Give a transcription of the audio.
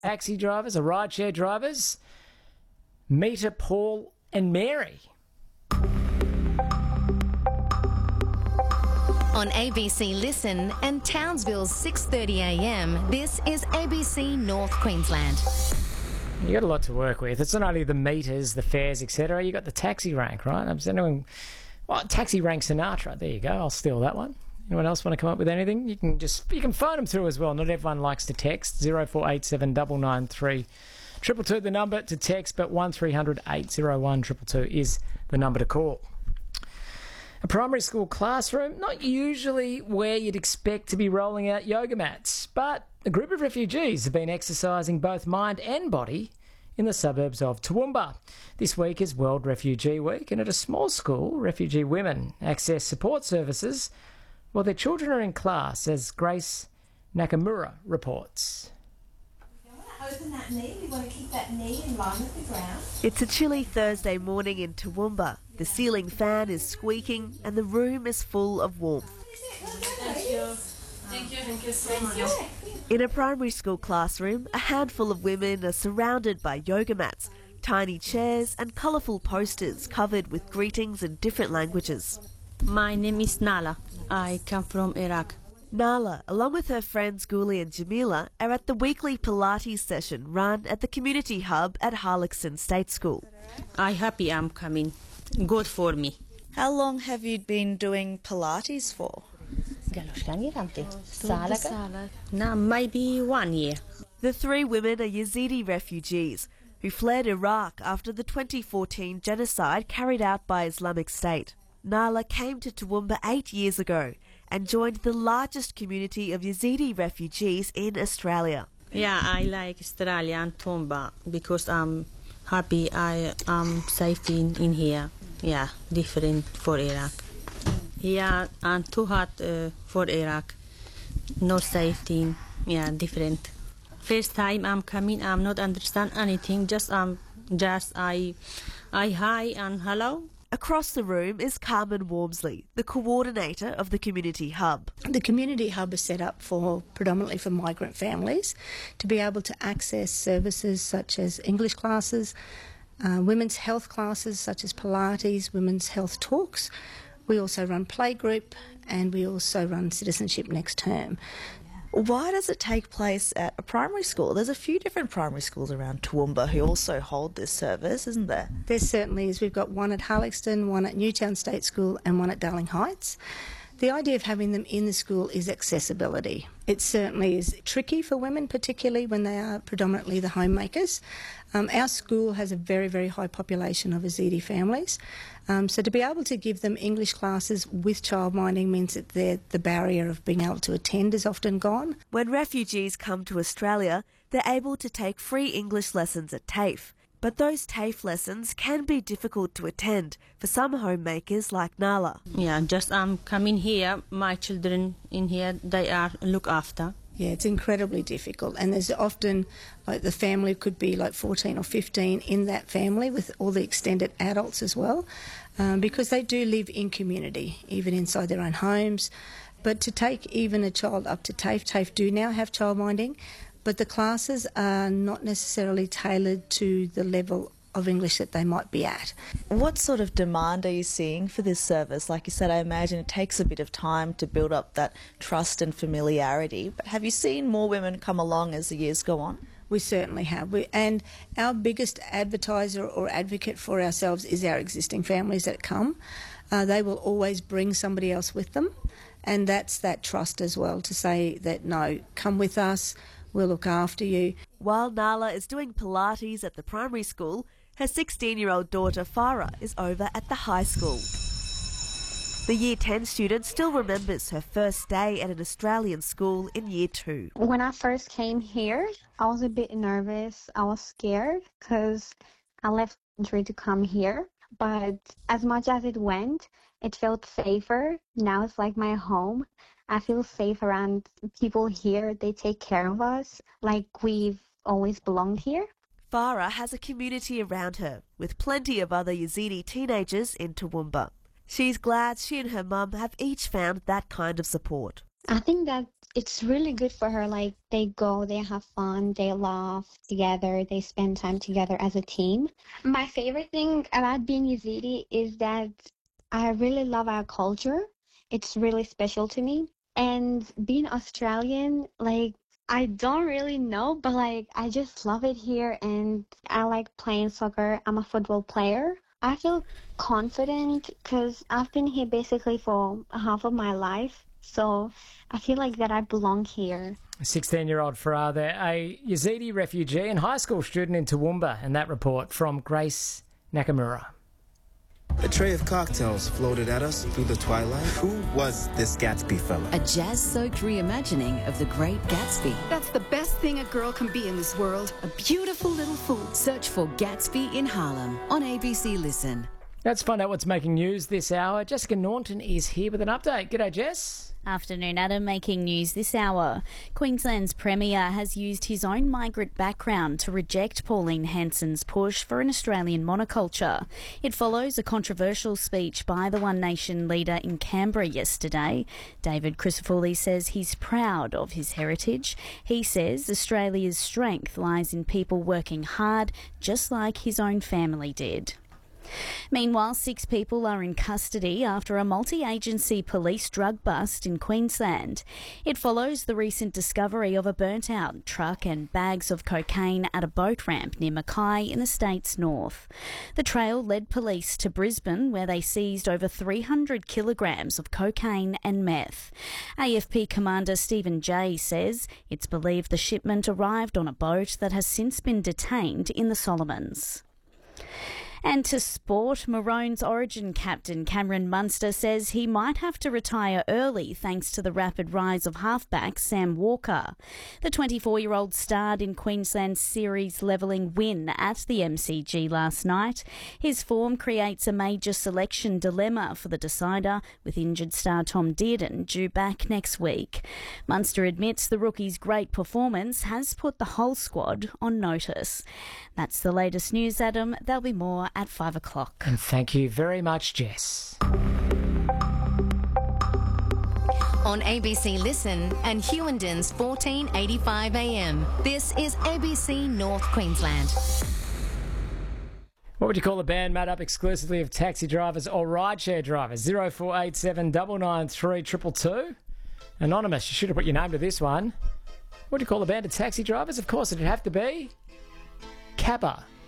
taxi drivers or rideshare drivers. Meet Paul and Mary. On ABC Listen and Townsville's 6:30am, this is ABC North Queensland. You got a lot to work with. It's not only the meters, the fares, etc. You got the taxi rank, right? I'm saying, well, taxi rank Sinatra. There you go. I'll steal that one. Anyone else want to come up with anything? You can phone them through as well. Not everyone likes to text. 0487 993 222 the number to text, but 1300 801 222 is the number to call. A primary school classroom, not usually where you'd expect to be rolling out yoga mats, but a group of refugees have been exercising both mind and body in the suburbs of Toowoomba. This week is World Refugee Week, and at a small school, refugee women access support services while their children are in class, as Grace Nakamura reports. Open that knee. We want to keep that knee in line with the ground. It's a chilly Thursday morning in Toowoomba. The ceiling fan is squeaking and the room is full of warmth. Thank you so much. In a primary school classroom, a handful of women are surrounded by yoga mats, tiny chairs and colourful posters covered with greetings in different languages. My name is Nala. I come from Iraq. Nala, along with her friends Guli and Jamila, are at the weekly Pilates session run at the community hub at Harlexton State School. I happy I'm coming. Good for me. How long have you been doing Pilates for? Now maybe 1 year. The three women are Yazidi refugees who fled Iraq after the 2014 genocide carried out by Islamic State. Nala came to Toowoomba 8 years ago and joined the largest community of Yazidi refugees in Australia. Yeah, I like Australia and Toowoomba because I'm happy I am safe in here. Yeah, different for Iraq. Yeah, and too hot for Iraq. No safety. Yeah, different. First time I'm coming, I'm not understand anything. Just I hi and hello. Across the room is Carmen Wormsley, the coordinator of the community hub. The community hub is set up predominantly for migrant families to be able to access services such as English classes, women's health classes such as Pilates, women's health talks. We also run playgroup and we also run citizenship next term. Why does it take place at a primary school? There's a few different primary schools around Toowoomba who also hold this service, isn't there? There certainly is. We've got one at Harlexton, one at Newtown State School and one at Darling Heights. The idea of having them in the school is accessibility. It certainly is tricky for women, particularly when they are predominantly the homemakers. Our school has a very, very high population of Yazidi families. So to be able to give them English classes with childminding means that the barrier of being able to attend is often gone. When refugees come to Australia, they're able to take free English lessons at TAFE. But those TAFE lessons can be difficult to attend for some homemakers like Nala. Yeah, just I'm coming here. My children in here, they are look after. Yeah, it's incredibly difficult, and there's often, like, the family could be like 14 or 15 in that family with all the extended adults as well, because they do live in community, even inside their own homes. But to take even a child up to TAFE, TAFE do now have childminding, but the classes are not necessarily tailored to the level of English that they might be at. What sort of demand are you seeing for this service? Like you said, I imagine it takes a bit of time to build up that trust and familiarity, but have you seen more women come along as the years go on? We certainly have. And our biggest advertiser or advocate for ourselves is our existing families that come. They will always bring somebody else with them, and that's that trust as well, to say that, no, come with us, we'll look after you. While Nala is doing Pilates at the primary school, her 16-year-old daughter Farah is over at the high school. The Year 10 student still remembers her first day at an Australian school in Year 2. When I first came here, I was a bit nervous. I was scared because I left the country to come here. But as much as it went, it felt safer. Now it's like my home. I feel safe around people here. They take care of us like we've always belonged here. Farah has a community around her, with plenty of other Yazidi teenagers in Toowoomba. She's glad she and her mum have each found that kind of support. I think that it's really good for her. Like, they go, they have fun, they laugh together, they spend time together as a team. My favorite thing about being Yazidi is that I really love our culture. It's really special to me. And being Australian, like, I don't really know, but like, I just love it here and I like playing soccer. I'm a football player. I feel confident because I've been here basically for half of my life. So I feel like that I belong here. 16-year-old Farah there, a Yazidi refugee and high school student in Toowoomba, and that report from Grace Nakamura. A tray of cocktails floated at us through the twilight. Who was this Gatsby fella? A jazz-soaked reimagining of The Great Gatsby. That's the best thing a girl can be in this world. A beautiful little fool. Search for Gatsby in Harlem on ABC Listen. Let's find out what's making news this hour. Jessica Naunton is here with an update. G'day, Jess. Afternoon, Adam. Making news this hour. Queensland's Premier has used his own migrant background to reject Pauline Hanson's push for an Australian monoculture. It follows a controversial speech by the One Nation leader in Canberra yesterday. David Crisafulli says he's proud of his heritage. He says Australia's strength lies in people working hard, just like his own family did. Meanwhile, 6 people are in custody after a multi-agency police drug bust in Queensland. It follows the recent discovery of a burnt-out truck and bags of cocaine at a boat ramp near Mackay in the state's north. The trail led police to Brisbane, where they seized over 300 kilograms of cocaine and meth. AFP commander Stephen Jay says it's believed the shipment arrived on a boat that has since been detained in the Solomons. And to sport, Maroons Origin captain Cameron Munster says he might have to retire early thanks to the rapid rise of halfback Sam Walker. The 24-year-old starred in Queensland's series-levelling win at the MCG last night. His form creates a major selection dilemma for the decider, with injured star Tom Dearden due back next week. Munster admits the rookie's great performance has put the whole squad on notice. That's the latest news, Adam. There'll be more at 5 o'clock. And thank you very much, Jess. On ABC Listen and Hewendon's 1485 AM, this is ABC North Queensland. What would you call a band made up exclusively of taxi drivers or rideshare drivers? 0487 993 222. Anonymous, you should have put your name to this one. What do you call a band of taxi drivers? Of course, it'd have to be Cabba.